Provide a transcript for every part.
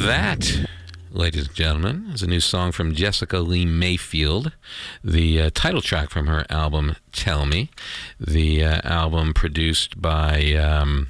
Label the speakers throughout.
Speaker 1: That, ladies and gentlemen, is a new song from Jessica Lee Mayfield, the title track from her album Tell Me, the album produced by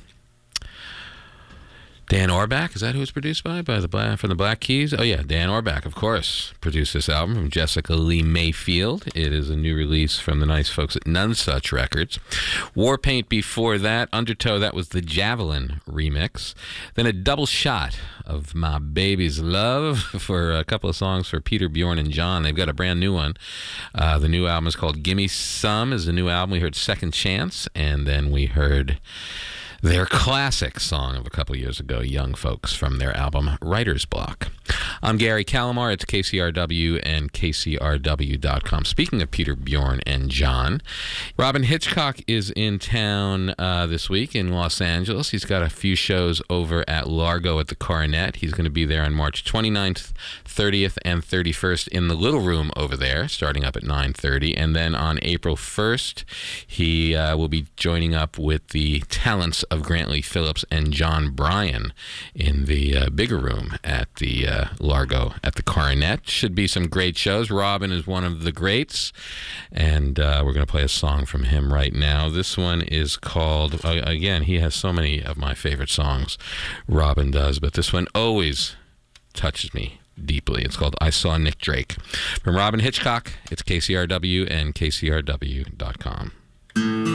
Speaker 1: Dan Auerbach. Is that who it's produced by from the Black Keys? Oh yeah, Dan Auerbach, of course, produced this album from Jessica Lee Mayfield. It is a new release from the nice folks at None Such Records. Warpaint before that, Undertow, that was the Javelin remix. Then a double shot of My Baby's Love for a couple of songs for Peter, Bjorn, and John. They've got a brand new one. The new album is called Gimme Some, is the new album. We heard Second Chance, and then we heard their classic song of a couple years ago, Young Folks, from their album Writer's Block. I'm Gary Calamar. It's KCRW and KCRW.com. Speaking of Peter, Bjorn, and John, Robin Hitchcock is in town this week in Los Angeles. He's got a few shows over at Largo at the Coronet. He's going to be there on March 29th, 30th, and 31st in the Little Room over there, starting up at 9:30. And then on April 1st, he will be joining up with the talents of Grantley Phillips and John Bryan in the bigger room at the Largo at the Coronet. Should be some great shows. Robin is one of the greats, and we're going to play a song from him right now. This one is called, again, he has so many of my favorite songs, Robin does, but this one always touches me deeply. It's called I Saw Nick Drake. From Robin Hitchcock, it's KCRW and KCRW.com.